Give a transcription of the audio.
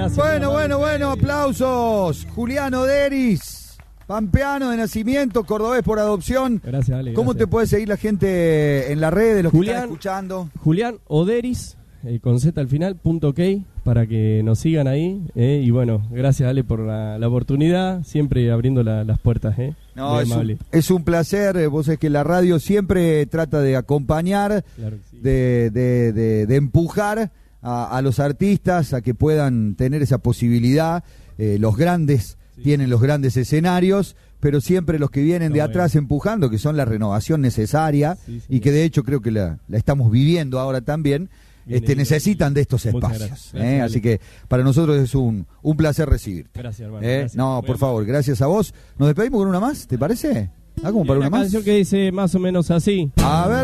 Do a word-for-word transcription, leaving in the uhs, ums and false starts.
Gracias. Bueno, bueno, bueno, aplausos. Julián Oderis, pampeano de nacimiento, cordobés por adopción. Gracias, Ale. ¿Cómo gracias. te puede seguir la gente en las redes, los Julián, que están escuchando? Julián Oderis, eh, con Z al final, punto ok, para que nos sigan ahí. Eh, y bueno, gracias, Ale, por la, la oportunidad, siempre abriendo la, las puertas. Eh. No, Muy es amable. un, es un placer. eh, Vos sabés que la radio siempre trata de acompañar, Claro que sí. de, de, de, de empujar a, a los artistas a que puedan tener esa posibilidad. Eh, los grandes Sí. tienen los grandes escenarios, pero siempre los que vienen No, de atrás bueno. empujando, que son la renovación necesaria, Sí, sí, y que de hecho creo que la, la estamos viviendo ahora también. Bien, Este, bien, necesitan bien. de estos Muchas espacios. gracias. ¿eh? Gracias, Así Ale. que para nosotros es un, un placer recibirte. Gracias, hermano. ¿eh? Gracias. No, Muy por amable. favor, gracias a vos. Nos despedimos con una más, ¿te parece? Ah, como Y para una una más. canción que dice más o menos así. A ver.